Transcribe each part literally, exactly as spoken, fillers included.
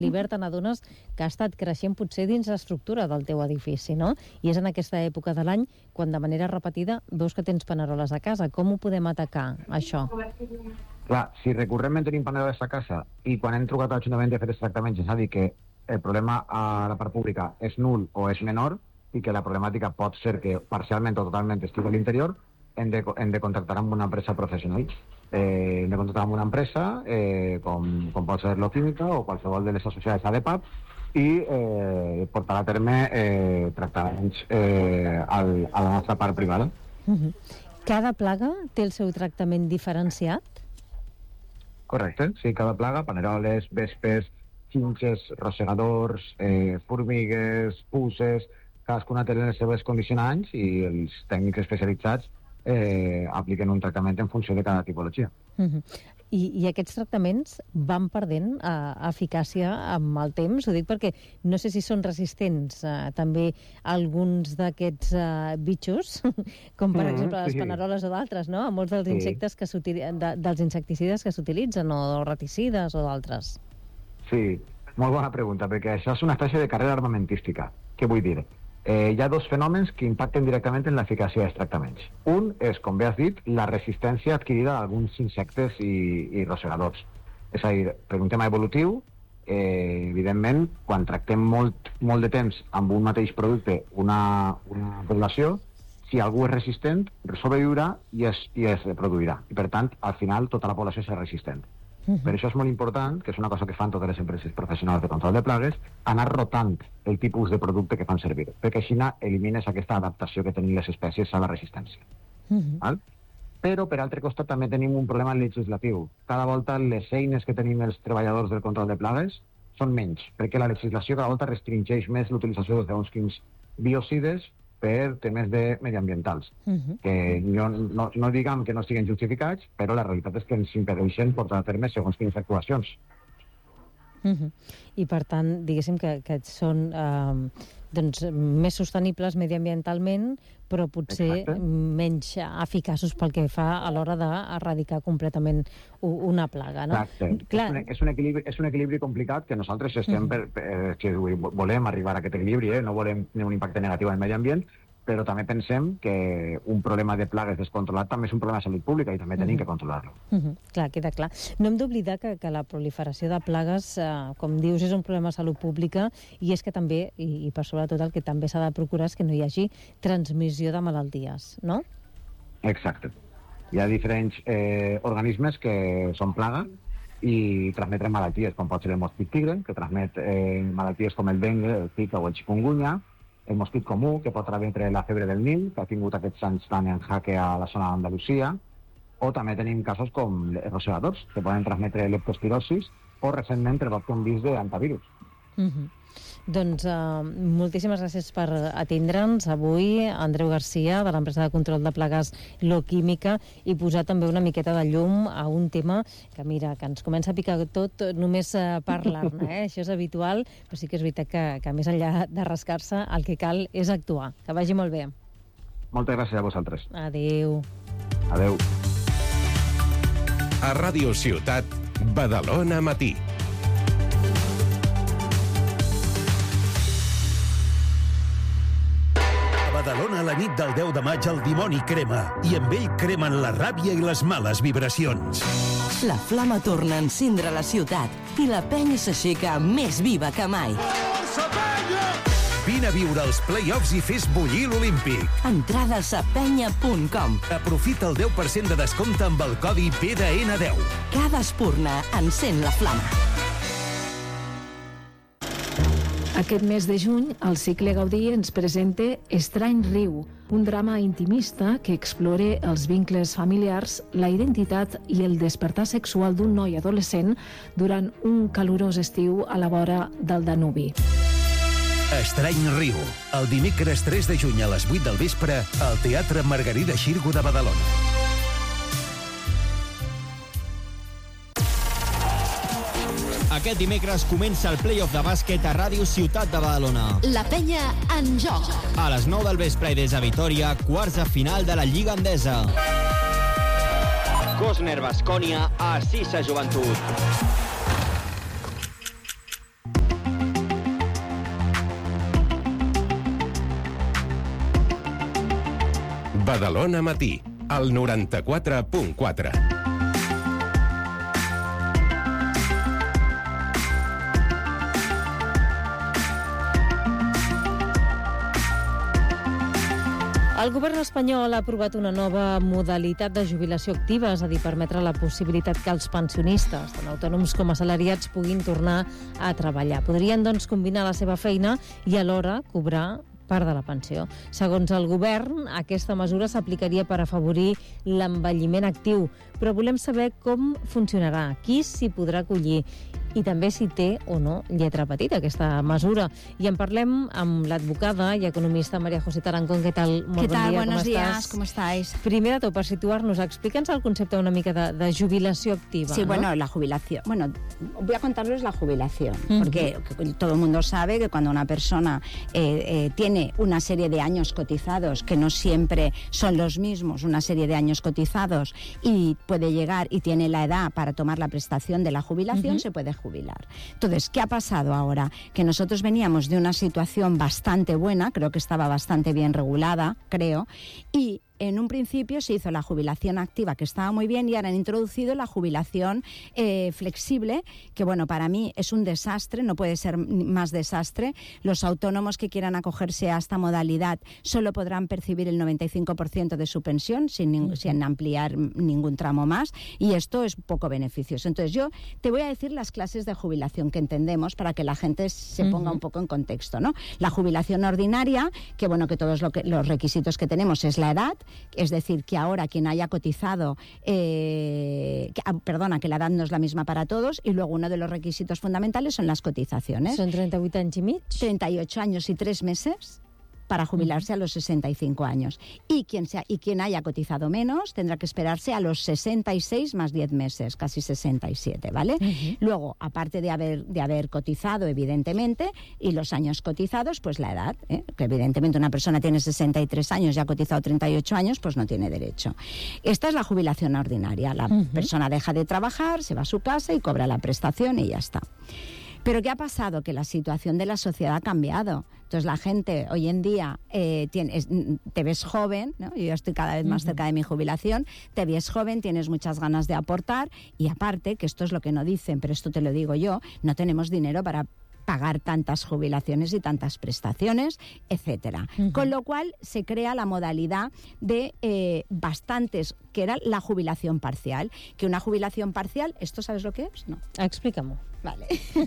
L'hivern te n'adones que ha estat creixent potser dins l'estructura del teu edifici, no? I és en aquesta època de l'any quan de manera repetida veus que tens paneroles a casa. Com ho podem atacar, això? Clar, si recurrentment tenim paneroles a casa i quan hem trucat a l'Ajuntament de fer els tractaments ens ha dit que el problema a la part pública és nul o és menor i que la problemàtica pot ser que parcialment o totalment estigui a l'interior, hem de, hem de contactar amb una empresa professional. Eh, hem de contactar amb una empresa eh, com, com pot ser l'Oquímica o qualsevol de les associades a D E P A P i eh, portar a terme eh, tractaments eh, al, a la nostra part privada. Uh-huh. Cada plaga té el seu tractament diferenciat? Correcte, sí, cada plaga, paneroles, vespes, xinxes, rosegadors, eh, formigues, puces, cadascuna té les seves condicionants i els tècnics especialitzats eh, apliquen un tractament en funció de cada tipologia. Uh-huh. I, I aquests tractaments van perdent eh, eficàcia amb el temps? Ho dic perquè no sé si són resistents eh, també alguns d'aquests eh, bitxos, com per mm, exemple les sí. paneroles o d'altres, no? A molts dels, sí. insectes que de, dels insecticides que s'utilitzen, o reticides o d'altres. Sí, molt bona pregunta, perquè això és una espècie de carrera armamentística. Què vull dir? Eh, hi ha dos fenòmens que impacten directament en l'eficàcia dels tractaments. Un és, com bé has dit, la resistència adquirida a alguns insectes i, i rosegadors. És a dir, per un tema evolutiu, eh, evidentment, quan tractem molt, molt de temps amb un mateix producte, una, una població, si algú és resistent, sobreviurà i es, i es reproduirà. I, per tant, al final, tota la població serà resistent. Uh-huh. Per això és molt important, que és una cosa que fan totes les empreses professionals de control de plagues, anar rotant el tipus de producte que fan servir, perquè així elimines aquesta adaptació que tenen les espècies a la resistència. Uh-huh. Val? Però, per altre costat, també tenim un problema legislatiu. Cada volta les eines que tenim els treballadors del control de plagues són menys, perquè la legislació cada volta restringeix més l'utilització d'uns quins biocides per temes de mediambientals, uh-huh. que no, no, no diguem que no estiguen justificats, però la realitat és que ens impedeixen portar a terme segons quines actuacions. Uh-huh. I per tant, diguéssim que, que són eh, doncs, més sostenibles mediambientalment, però potser Exacte. menys eficaços pel que fa a l'hora d'erradicar completament una plaga, no? Exacte. Clar. És, un, és, un equilibri, és un equilibri complicat que nosaltres estem uh-huh. per, per, que volem arribar a aquest equilibri, eh? No volem tenir un impacte negatiu al medi ambient, però també pensem que un problema de plagues descontrolat també és un problema de salut pública i també tenim uh-huh. que controlar-lo. Uh-huh. Clar, queda clar. No hem d'oblidar que, que la proliferació de plagues, eh, com dius, és un problema de salut pública i és que també, i, i per sobretot el que també s'ha de procurar és que no hi hagi transmissió de malalties, no? Exacte. Hi ha diferents eh, organismes que són plaga i transmeten malalties, com pot ser el mosquit tigre, que transmet eh, malalties com el dengue, el zika o el chikungunya, el mosquit comú, que pot transmetre la febre del Nil, que ha tingut aquests anys tan en jaque a la zona d'Andalusia, o també tenim casos com els rosegadors, que poden transmetre leptospirosis, o recentment el que hem vist d'antivirus. Uh-huh. Doncs uh, moltíssimes gràcies per atendre'ns avui, Andreu Garcia, de l'empresa de control de plagues L'Oquímica, i posar també una miqueta de llum a un tema que, mira, que ens comença a picar tot només uh, parlar-ne, eh? Això és habitual, però sí que és veritat que, que més enllà de rascar-se, el que cal és actuar. Que vagi molt bé. Moltes gràcies a vosaltres. Adéu. Adéu. A Ràdio Ciutat, Badalona Matí. Badalona, la nit del deu de maig, el dimoni crema, i amb ell cremen la ràbia i les males vibracions. La flama torna a encendre la ciutat i la penya s'aixeca més viva que mai. Força penya! Vine a viure els play-offs i fes bullir l'Olímpic. Entrades a penya punt com. Aprofita el deu per cent de descompte amb el codi P D N deu. Cada espurna encén la flama. Aquest mes de juny, el cicle Gaudí ens presenta Estrany Riu, un drama intimista que explora els vincles familiars, la identitat i el despertar sexual d'un noi adolescent durant un calorós estiu a la vora del Danubi. Estrany Riu, el dimecres tres de juny a les vuit del vespre al Teatre Margarida Xirgo de Badalona. Aquest dimecres comença el play-off de bàsquet a Ràdio Ciutat de Badalona. La penya en joc. A les nou del vespre i des de Vitòria, quarts de final de la Lliga Endesa. Cosner Baskonia a Sisa Joventut. Badalona Matí, al noranta-quatre punt quatre. El govern espanyol ha aprovat una nova modalitat de jubilació activa, és a dir, permetre la possibilitat que els pensionistes, tant autònoms com assalariats, puguin tornar a treballar. Podrien, doncs, combinar la seva feina i alhora cobrar part de la pensió. Segons el govern, aquesta mesura s'aplicaria per afavorir l'envelliment actiu, però volem saber com funcionarà, qui s'hi podrà acollir i també si té o no lletra petita aquesta mesura. I en parlem amb l'advocada i economista María José Tarancón. ¿Qué tal? Molt ¿Qué tal? Bon dia, Buenos com días, estàs? ¿cómo estáis? Primer de tot, per situar-nos, explica'ns el concepte una mica de, de jubilació activa. Sí, ¿no? bueno, la jubilación. Bueno, voy a contarles la jubilación, Uh-huh. porque todo el mundo sabe que cuando una persona eh, eh, tiene una serie de años cotizados, que no siempre son los mismos, una serie de años cotizados, y puede llegar y tiene la edad para tomar la prestación de la jubilación, uh-huh. se puede jubilar. Entonces, ¿qué ha pasado ahora? Que nosotros veníamos de una situación bastante buena, creo que estaba bastante bien regulada, creo, y en un principio se hizo la jubilación activa, que estaba muy bien, y ahora han introducido la jubilación eh, flexible, que bueno, para mí es un desastre, no puede ser más desastre. Los autónomos que quieran acogerse a esta modalidad solo podrán percibir el noventa y cinco por ciento de su pensión sin, sin ampliar ningún tramo más, y esto es poco beneficioso. Entonces yo te voy a decir las clases de jubilación que entendemos para que la gente se ponga uh-huh. un poco en contexto, ¿no? La jubilación ordinaria, que bueno, que todos lo que, los requisitos que tenemos es la edad. Es decir, que ahora quien haya cotizado, eh, que, ah, perdona, que la edad no es la misma para todos, y luego uno de los requisitos fundamentales son las cotizaciones. Son trenta-vuit anys i mig? treinta y ocho años y tres meses para jubilarse uh-huh. a los sesenta y cinco años. Y quien, sea, y quien haya cotizado menos tendrá que esperarse a los sesenta y seis más diez meses, casi sesenta y siete, ¿vale? Uh-huh. Luego, aparte de haber, de haber cotizado, evidentemente, y los años cotizados, pues la edad, ¿eh? Que evidentemente una persona tiene sesenta y tres años y ha cotizado treinta y ocho años, pues no tiene derecho. Esta es la jubilación ordinaria. La uh-huh. persona deja de trabajar, se va a su casa y cobra la prestación y ya está. Pero ¿qué ha pasado? Que la situación de la sociedad ha cambiado. Entonces la gente hoy en día eh, tiene, es, te ves joven, ¿no? Yo estoy cada vez más uh-huh. cerca de mi jubilación, te ves joven, tienes muchas ganas de aportar, y aparte, que esto es lo que no dicen, pero esto te lo digo yo, no tenemos dinero para pagar tantas jubilaciones y tantas prestaciones, etcétera. Uh-huh. Con lo cual se crea la modalidad de eh, bastantes, que era la jubilación parcial. Que una jubilación parcial, ¿esto sabes lo que es? No. Explícame. Vale.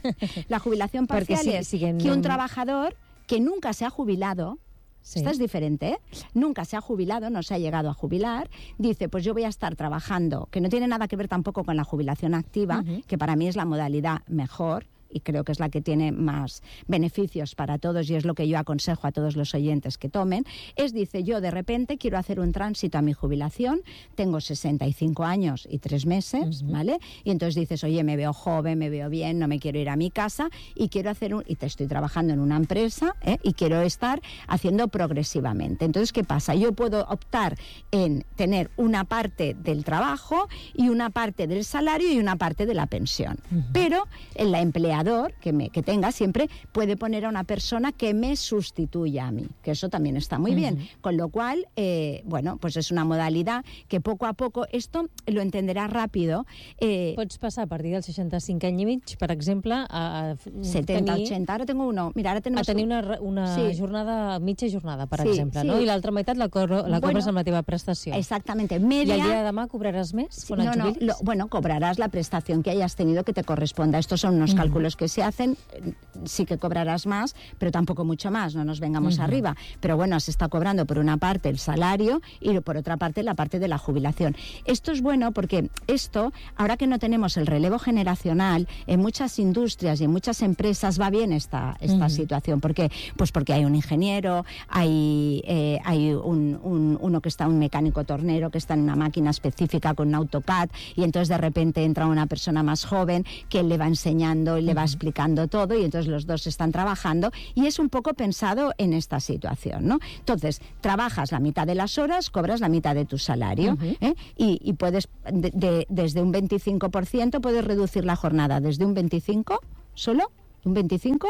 La jubilación parcial si, es si que, que un trabajador que nunca se ha jubilado, sí. Esto es diferente, ¿eh? Nunca se ha jubilado, no se ha llegado a jubilar, dice, pues yo voy a estar trabajando, que no tiene nada que ver tampoco con la jubilación activa, uh-huh. que para mí es la modalidad mejor, y creo que es la que tiene más beneficios para todos, y es lo que yo aconsejo a todos los oyentes que tomen, es, dice, yo de repente quiero hacer un tránsito a mi jubilación, tengo sesenta y cinco años y tres meses, uh-huh. ¿vale? Y entonces dices, oye, me veo joven, me veo bien, no me quiero ir a mi casa, y quiero hacer un, y te estoy trabajando en una empresa, ¿eh? Y quiero estar haciendo progresivamente. Entonces, ¿qué pasa? Yo puedo optar en tener una parte del trabajo y una parte del salario y una parte de la pensión. Uh-huh. Pero en la empleada Que, me, que tenga siempre puede poner a una persona que me sustituya a mí, que eso también está muy uh-huh. bien, con lo cual eh, bueno, pues es una modalidad que poco a poco, esto lo entenderá rápido. eh, Pots passar a partir del seixanta-cinc any i mig, per exemple, a, a setenta, tenir, ochenta, ara tengo uno, mira, ara tenemos a tenir una, una sí. jornada, mitja jornada, per sí, exemple, sí. no? I l'altra meitat la, cobro, la bueno, cobres amb la teva prestació. Exactamente, media. ¿Y el día de demà cobrarás més? No, no, lo, bueno, cobrarás la prestación que hayas tenido que te corresponda. Estos son unos uh-huh. cálculos que se hacen, sí que cobrarás más, pero tampoco mucho más, no nos vengamos uh-huh. arriba. Pero bueno, se está cobrando por una parte el salario y por otra parte la parte de la jubilación. Esto es bueno porque esto, ahora que no tenemos el relevo generacional, en muchas industrias y en muchas empresas va bien esta, esta uh-huh. situación. ¿Por qué? Pues porque hay un ingeniero, hay, eh, hay un, un, uno que está, un mecánico tornero que está en una máquina específica con un AutoCAD, y entonces de repente entra una persona más joven que le va enseñando y le uh-huh. va explicando todo, y entonces los dos están trabajando, y es un poco pensado en esta situación, ¿no? Entonces, trabajas la mitad de las horas, cobras la mitad de tu salario, uh-huh. ¿eh? y, y puedes, de, de, desde un veinticinco por ciento puedes reducir la jornada desde un veinticinco, solo, un veinticinco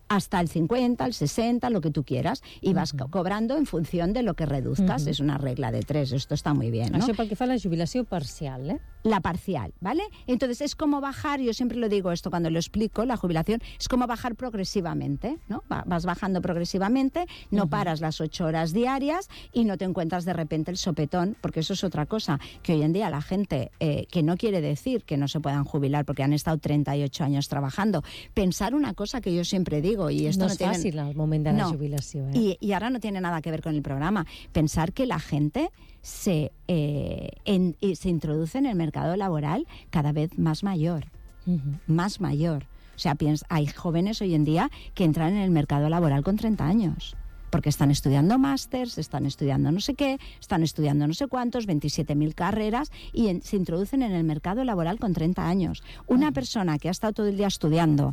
hasta el cincuenta, el sesenta, lo que tú quieras, y vas uh-huh. cobrando en función de lo que reduzcas. Uh-huh. Es una regla de tres, esto está muy bien, ¿no? Això pel que fa a la jubilació parcial, ¿eh? La parcial, ¿vale? Entonces es como bajar, yo siempre lo digo esto cuando lo explico, la jubilación es como bajar progresivamente, ¿no? Vas bajando progresivamente, no uh-huh. paras las ocho horas diarias y no te encuentras de repente el sopetón, porque eso es otra cosa, que hoy en día la gente, eh, que no quiere decir que no se puedan jubilar porque han estado treinta y ocho años trabajando, pensar una cosa que yo siempre digo, y esto no, no es tiene... fàcil el moment de la no. jubilació, ¿eh? Y, y ahora no tiene nada que ver con el programa, pensar que la gente se, eh, en, se introduce en el mercado laboral cada vez más mayor, uh-huh. más mayor. O sea, piensa, hay jóvenes hoy en día que entran en el mercado laboral con treinta años. Porque están estudiando másters, están estudiando no sé qué, están estudiando no sé cuántos, veintisiete mil carreras, y en, se introducen en el mercado laboral con treinta años. Una uh-huh. persona que ha estado todo el día estudiando,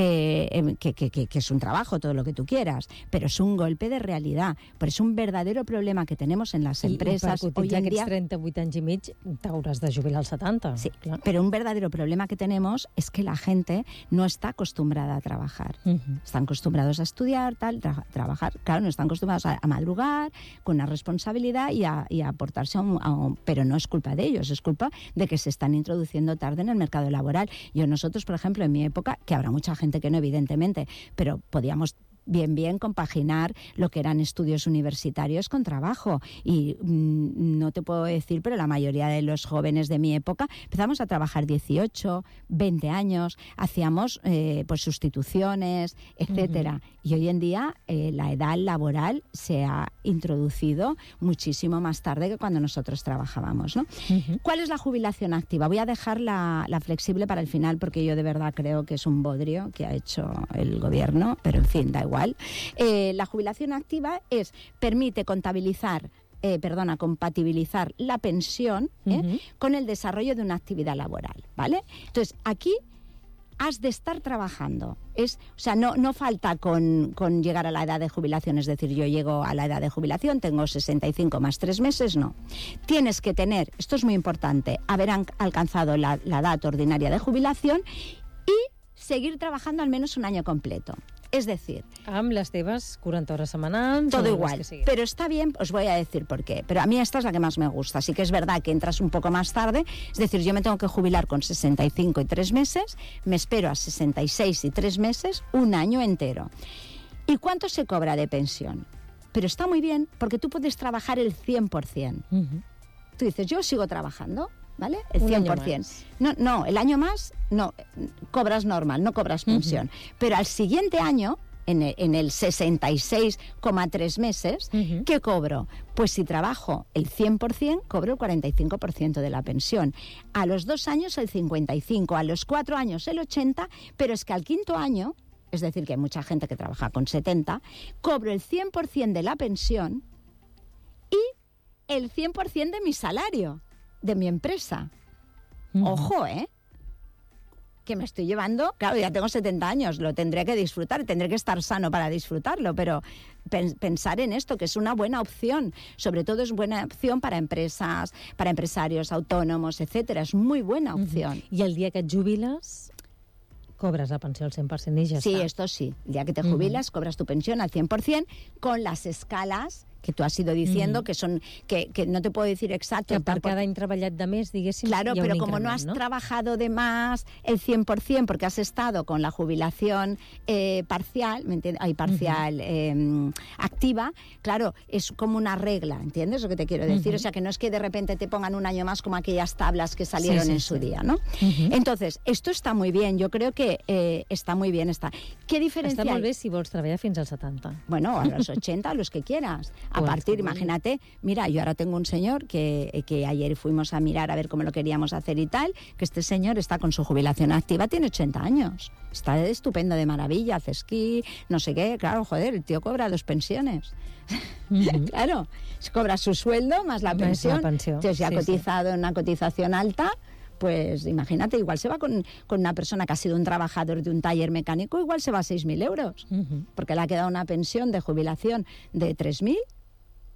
eh, que, que, que, que es un trabajo, todo lo que tú quieras, pero es un golpe de realidad. Pero es un verdadero problema que tenemos en las empresas. I, i per hoy en día, trenta-vuit anys i mig t'hauràs de jubilar als setanta. Sí, claro. Pero un verdadero problema que tenemos es que la gente no está acostumbrada a trabajar. Uh-huh. Están acostumbrados a estudiar, tal, tra- trabajar, claro, no están acostumbrados a, a madrugar con una responsabilidad y a, y a aportarse a un, a un... Pero no es culpa de ellos, es culpa de que se están introduciendo tarde en el mercado laboral. Yo, nosotros, por ejemplo, en mi época, que habrá mucha gente que no, evidentemente, pero podíamos bien, bien compaginar lo que eran estudios universitarios con trabajo. Y mmm, no te puedo decir, pero la mayoría de los jóvenes de mi época empezamos a trabajar dieciocho, veinte años, hacíamos eh, pues sustituciones, etcétera. Uh-huh. Y hoy en día eh, la edad laboral se ha introducido muchísimo más tarde que cuando nosotros trabajábamos, ¿no? Uh-huh. ¿Cuál es la jubilación activa? Voy a dejar la, la flexible para el final porque yo de verdad creo que es un bodrio que ha hecho el gobierno, pero en fin, da igual. Eh, la jubilación activa es, permite contabilizar, eh, perdona, compatibilizar la pensión eh, uh-huh. con el desarrollo de una actividad laboral, ¿vale? Entonces, aquí has de estar trabajando. Es, o sea, no, no falta con, con llegar a la edad de jubilación, es decir, yo llego a la edad de jubilación, tengo sesenta y cinco más tres meses, no. Tienes que tener, esto es muy importante, haber an- alcanzado la, la edad ordinaria de jubilación y seguir trabajando al menos un año completo. Es decir, amb les teves cuarenta horas semanales, todo igual, pero está bien, os voy a decir por qué, pero a mí esta es la que más me gusta. Sí que es verdad que entras un poco más tarde, es decir, yo me tengo que jubilar con sesenta y cinco y tres meses, me espero a sesenta y seis y tres meses, un año entero. ¿Y cuánto se cobra de pensión? Pero está muy bien porque tú puedes trabajar el cien por ciento. Uh-huh. Tú dices, yo sigo trabajando, ¿vale? El cien por ciento. No, no, el año más, no, cobras normal, no cobras pensión. Uh-huh. Pero al siguiente año, en el, en el sesenta y seis coma tres meses, uh-huh. ¿qué cobro? Pues si trabajo el cien por ciento, cobro el cuarenta y cinco por ciento de la pensión. A los dos años el cincuenta y cinco por ciento, a los cuatro años el ochenta por ciento, pero es que al quinto año, es decir, que hay mucha gente que trabaja con setenta, cobro el cien por ciento de la pensión y el cien por ciento de mi salario, de mi empresa. Uh-huh. Ojo, ¿eh? Que me estoy llevando, claro, ya tengo setenta años, lo tendré que disfrutar, tendré que estar sano para disfrutarlo, pero pen, pensar en esto, que es una buena opción, sobre todo es buena opción para empresas, para empresarios autónomos, etcétera, es muy buena opción. Uh-huh. I el dia que et jubiles, cobras la pensió al cien por ciento y ya sí, está. Sí, esto sí, el día que te jubilas, uh-huh. cobras tu pensión al cien por ciento con las escalas que tú has ido diciendo, mm. que son que, que no te puedo decir exacto. Que per cada any treballat de més, diguéssim, claro, hi ha pero un como no has ¿no? trabajado de más el cien por ciento porque has estado con la jubilación eh, parcial, ¿me entiendes? Ay, parcial, uh-huh. eh, activa, claro, es como una regla, ¿entiendes lo que te quiero decir? Uh-huh. O sea, que no es que de repente te pongan un año más como aquellas tablas que salieron sí, sí, en su sí. día, ¿no? Uh-huh. Entonces, esto está muy bien, yo creo que eh, está muy bien. Está. ¿Qué diferencia Està molt bé si vols treballar fins als setanta. Bueno, a los ochenta, a los que quieras. A pues, partir, imagínate, mira, yo ahora tengo un señor que, que ayer fuimos a mirar a ver cómo lo queríamos hacer y tal, que este señor está con su jubilación activa, tiene ochenta años. Está estupendo, de maravilla, hace esquí, no sé qué, claro, joder, el tío cobra dos pensiones. Uh-huh. Claro, cobra su sueldo más la pensión. La pensió. Entonces, si ha sí, cotizado sí. en una cotización alta, pues imagínate, igual se va con, con una persona que ha sido un trabajador de un taller mecánico, igual se va a seis mil euros, uh-huh. porque le ha quedado una pensión de jubilación de tres mil.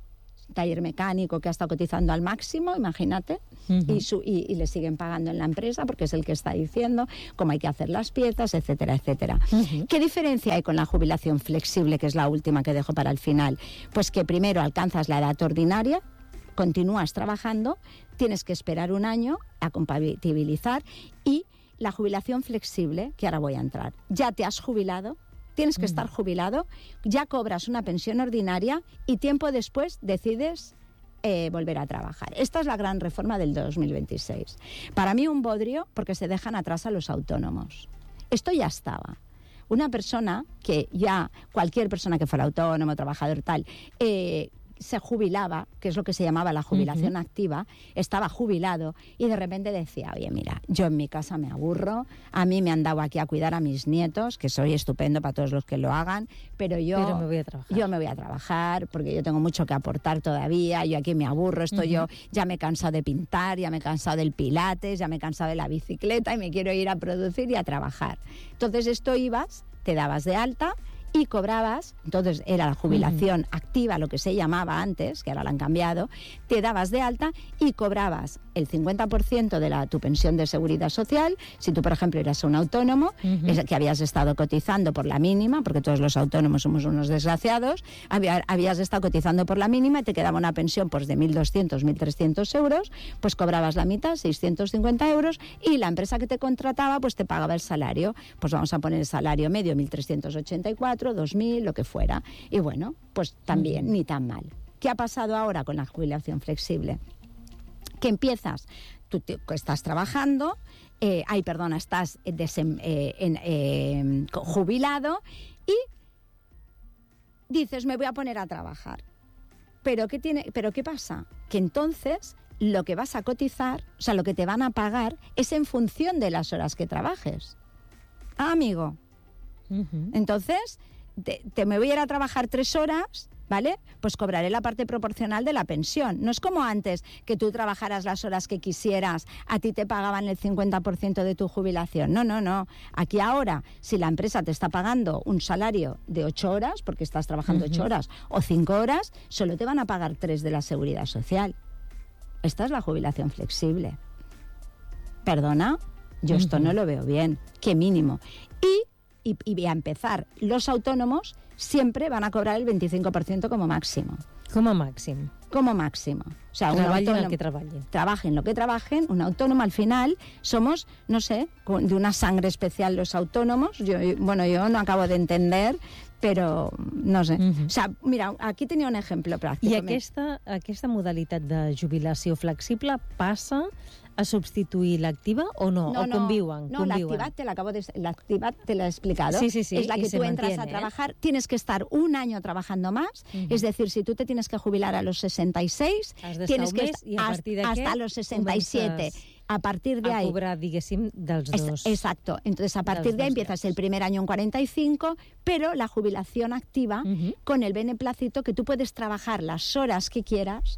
taller mecánico que ha estado cotizando al máximo, imagínate, uh-huh. y, su, y, y le siguen pagando en la empresa porque es el que está diciendo cómo hay que hacer las piezas, etcétera, etcétera. Uh-huh. ¿Qué diferencia hay con la jubilación flexible, que es la última que dejo para el final? Pues que primero alcanzas la edad ordinaria, continúas trabajando, tienes que esperar un año a compatibilizar, y la jubilación flexible, que ahora voy a entrar, ya te has jubilado, tienes que estar jubilado, ya cobras una pensión ordinaria y tiempo después decides eh, volver a trabajar. Esta es la gran reforma del dos mil veintiséis. Para mí un bodrio, porque se dejan atrás a los autónomos. Esto ya estaba. Una persona que ya, cualquier persona que fuera autónomo, trabajador tal, eh, se jubilaba, que es lo que se llamaba la jubilación uh-huh. activa, estaba jubilado y de repente decía, oye, mira, yo en mi casa me aburro, a mí me han dado aquí a cuidar a mis nietos, que soy estupendo para todos los que lo hagan, pero yo, pero me voy a trabajar. yo me voy a trabajar porque yo tengo mucho que aportar todavía, yo aquí me aburro, esto uh-huh. yo ya me he cansado de pintar, ya me he cansado del pilates, ya me he cansado de la bicicleta y me quiero ir a producir y a trabajar. Entonces esto ibas, te dabas de alta y cobrabas, entonces era la jubilación uh-huh. activa, lo que se llamaba antes, que ahora la han cambiado, te dabas de alta y cobrabas el cincuenta por ciento de la, tu pensión de seguridad social, si tú, por ejemplo, eras un autónomo, uh-huh. es, que habías estado cotizando por la mínima, porque todos los autónomos somos unos desgraciados, había, habías estado cotizando por la mínima y te quedaba una pensión pues, de mil doscientos, mil trescientos euros, pues cobrabas la mitad, seiscientos cincuenta euros, y la empresa que te contrataba pues te pagaba el salario, pues vamos a poner el salario medio, mil trescientos ochenta y cuatro, dos mil, lo que fuera. Y bueno, pues también mm. ni tan mal. ¿Qué ha pasado ahora con la jubilación flexible? Que empiezas, tú te, estás trabajando, eh, ay, perdona, estás desem, eh, en, eh, jubilado y dices, me voy a poner a trabajar. ¿Pero qué tiene, pero qué pasa? Que entonces lo que vas a cotizar, o sea, lo que te van a pagar es en función de las horas que trabajes. Ah, amigo. Uh-huh. Entonces, te, te me voy a ir a trabajar tres horas, ¿vale? Pues cobraré la parte proporcional de la pensión. No es como antes, que tú trabajaras las horas que quisieras, a ti te pagaban el cincuenta por ciento de tu jubilación. No, no, no. Aquí ahora, si la empresa te está pagando un salario de ocho horas, porque estás trabajando ocho uh-huh. horas, o cinco horas, solo te van a pagar tres de la seguridad social. Esta es la jubilación flexible. ¿Perdona? Yo uh-huh. esto no lo veo bien. ¿Qué mínimo? Y Y, y a empezar, los autónomos siempre van a cobrar el veinticinco por ciento como máximo. Como máximo. Como máximo. O sea, trabajen un autónomo, lo que trabajen. Trabajen lo que trabajen. Un autónomo, al final, somos, no sé, de una sangre especial los autónomos. Yo, bueno, yo no acabo de entender, però no sé. Uh-huh. O sea, mira, aquí tenia un exemple pràctic. I aquesta, aquesta modalitat de jubilació flexible passa a substituir l'activa o no? No, o conviuen? No, no, la activat te la acabo de, la activat te la he explicado. Sí, sí, sí. Es la que y tú entras mantiene, a trabajar, ¿eh? Tienes que estar un año trabajando más. Uh-huh. Es decir, si tú te tienes que jubilar a los sesenta y seis, tienes que estar i a partir de hasta los sesenta y siete. A partir de a ahí... A cobrar, diguéssim, dels dos. Exacto. Entonces, a partir de ahí empiezas el primer año en cuarenta y cinco, pero la jubilación activa uh-huh. con el beneplácito que tú puedes trabajar las horas que quieras,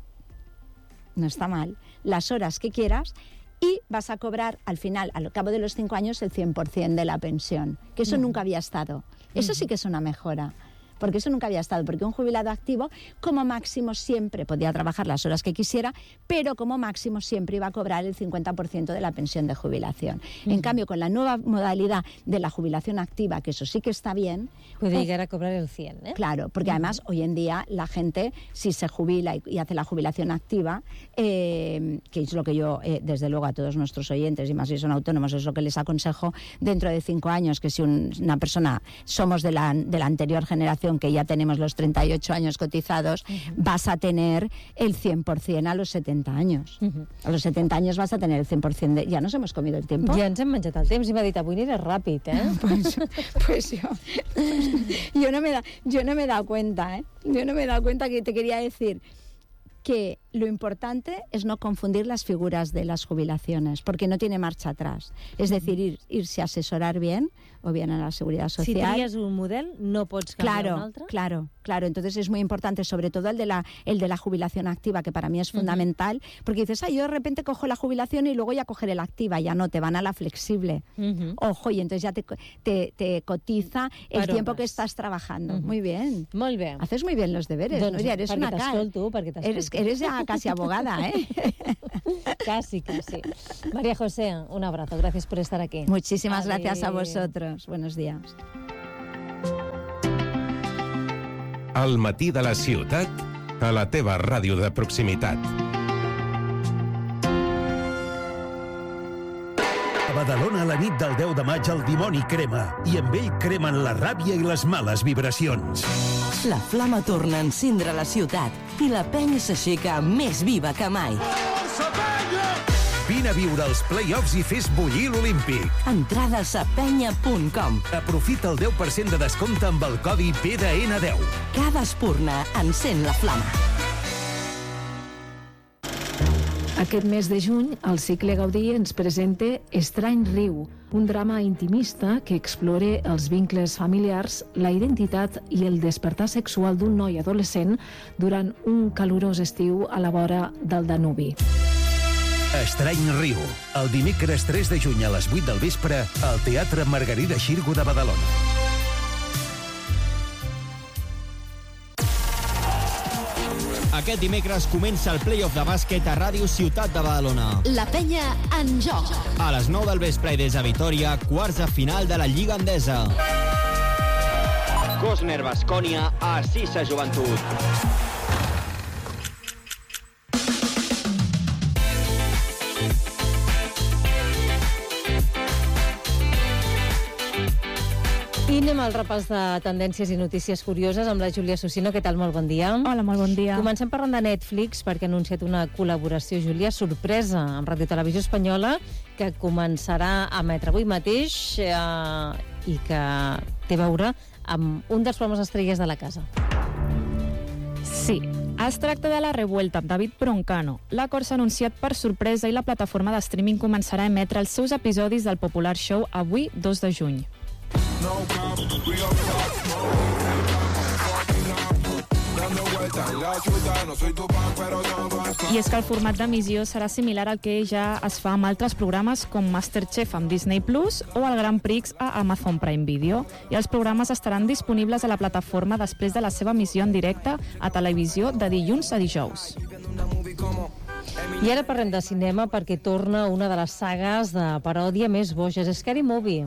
no está mal, las horas que quieras, y vas a cobrar al final, al cabo de los cinco años, el cien por ciento de la pensión, que eso uh-huh. nunca había estado. Eso uh-huh. sí que es una mejora. Porque eso nunca había estado, porque un jubilado activo como máximo siempre podía trabajar las horas que quisiera, pero como máximo siempre iba a cobrar el cincuenta por ciento de la pensión de jubilación. Uh-huh. En cambio, con la nueva modalidad de la jubilación activa, que eso sí que está bien... Puede llegar a cobrar el cien, ¿eh? Claro, porque uh-huh. además hoy en día la gente, si se jubila y, y hace la jubilación activa, eh, que es lo que yo, eh, desde luego a todos nuestros oyentes, y más si son autónomos, es lo que les aconsejo dentro de cinco años, que si un, una persona, somos de la, de la anterior generación, que ya tenemos los treinta y ocho años cotizados, uh-huh. vas a tener el cien por ciento a los setenta años. Uh-huh. A los setenta años vas a tener el cien por ciento de... Ja nos hemos comido el tiempo. Ja ens hem menjat el temps i m'ha dit, avui aniré ràpid, eh? pues, pues yo, yo, no me da, yo no me he dado cuenta, ¿eh? Yo no me he dado cuenta que te quería decir que lo importante es no confundir las figuras de las jubilaciones, porque no tiene marcha atrás. Es decir, ir, irse a asesorar bien, o bien a la Seguridad Social. Si tries un model, no pots canviar claro, un altre. Claro, claro. Entonces es muy importante, sobre todo el de la, el de la jubilación activa, que para mí es fundamental, uh-huh. porque dices, ay, yo de repente cojo la jubilación y luego ya cogeré la activa. Ya no, te van a la flexible. Uh-huh. Ojo, y entonces ya te, te, te cotiza el per tiempo hores. que estás trabajando. Uh-huh. Muy bien. Molt bé. Haces muy bien los deberes, doncs, ¿no? Ya eres una cal. Perquè eres, eres ya casi abogada, ¿eh? Casi, casi. María José, un abrazo. Gracias por estar aquí. Muchísimas Adiós. Gracias a vosotros. Buenos días. Al matí de la ciutat, a la teva ràdio de proximitat. A Badalona, la nit del deu de maig, el dimoni crema, i amb ell cremen la ràbia i les males vibracions. La flama torna a encendre la ciutat i la penya s'aixeca més viva que mai. Vine a viure els play-offs i fes bullir l'Olímpic. Entrades a penya punt com. Aprofita el deu per cent de descompte amb el codi P D N deu. Cada espurna encén la flama. Aquest mes de juny, el cicle Gaudí ens presenta Estrany riu, un drama intimista que explora els vincles familiars, la identitat i el despertar sexual d'un noi adolescent durant un calorós estiu a la vora del Danubi. Estrany riu, el dimecres tres de juny a les vuit del vespre al Teatre Margarida Xirgu de Badalona. Aquest dimecres comença el play-off de bàsquet a Ràdio Ciutat de Badalona. La penya en joc. A les nou del vespre i des de Vitòria, quarts de final de la Lliga Endesa. Cosner Baskonia a Cissa Joventut. I anem al repàs de tendències i notícies curioses amb la Júlia Socino. Què tal? Molt bon dia. Hola, molt bon dia. Comencem parlant de Netflix, perquè ha anunciat una col·laboració, Júlia, sorpresa amb Ràdio Televisió Espanyola, que començarà a emetre avui mateix eh, i que té a veure amb un dels programes estrelles de la casa. Sí, es tracta de La Revuelta, amb David Broncano. L'acord s'ha anunciat per sorpresa i la plataforma de streaming començarà a emetre els seus episodis del popular show avui, dos de juny. I és que el format d'emissió serà similar al que ja es fa amb altres programes com Masterchef amb Disney Plus o el Grand Prix a Amazon Prime Video. I els programes estaran disponibles a la plataforma després de la seva emissió en directe a televisió de dilluns a dijous. I ara parlem de cinema perquè torna una de les sagues de paròdia més boges, Scary Movie.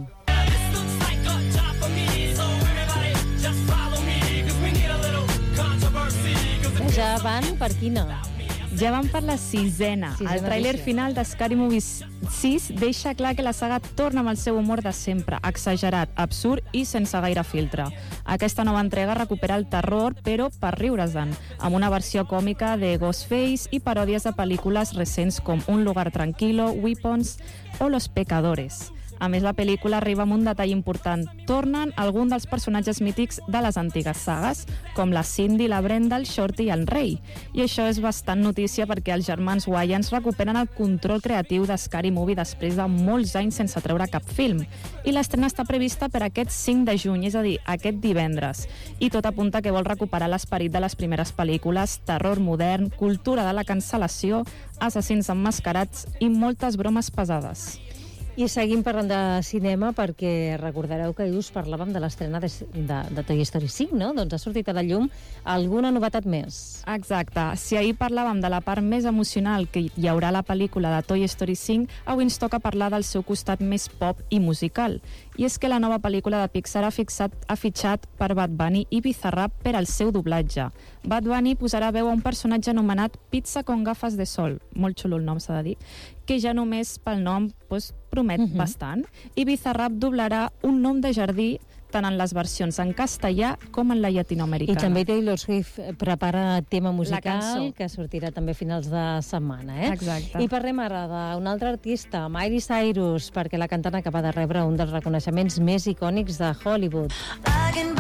Ja van per quina? Ja van per la sisena. Sisena el tràiler edició. final de Scary Movie sis deixa clar que la saga torna amb el seu humor de sempre, exagerat, absurd i sense gaire filtre. Aquesta nova entrega recupera el terror, però per riure's-en, amb una versió còmica de Ghostface i paròdies de pel·lícules recents com Un lugar tranquilo, Weapons o Los pecadores. A més, la pel·lícula arriba amb un detall important. Tornen alguns dels personatges mítics de les antigues sagues, com la Cindy, la Brenda, el Shorty i el Ray. I això és bastant notícia perquè els germans Wayans recuperen el control creatiu de Scary Movie després de molts anys sense treure cap film. I l'estrena està prevista per aquest cinc de juny, és a dir, aquest divendres. I tot apunta que vol recuperar l'esperit de les primeres pel·lícules, terror modern, cultura de la cancel·lació, assassins emmascarats i moltes bromes pesades. I seguim parlant de cinema perquè recordareu que ahir us parlàvem de l'estrena de, de, de Toy Story cinc, no? Doncs ha sortit a la llum alguna novetat més. Exacte. Si ahir parlàvem de la part més emocional que hi haurà a la pel·lícula de Toy Story cinc, avui ens toca parlar del seu costat més pop i musical. I és que la nova pel·lícula de Pixar ha, fixat, ha fitxat per Bad Bunny i Bizarrap per al seu doblatge. Bad Bunny posarà veu a un personatge anomenat Pizza con gafas de sol, molt xulo el nom s'ha de dir, que ja només pel nom doncs, promet uh-huh. bastant. I Bizarrap doblarà un nom de jardí tant en les versions en castellà com en la llatinoamericana. I també Taylor Swift prepara tema musical que que sortirà també a finals de setmana. Eh? Exacte. I parlem ara d'un altre artista, Miley Cyrus, perquè la cantant acaba de rebre un dels reconeixements més icònics de Hollywood.